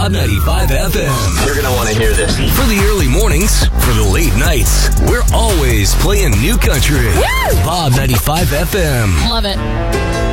Bob 95 FM. You're going to want to hear this. For the early mornings, for the late nights, we're always playing new country. Woo! Bob 95 FM. Love it.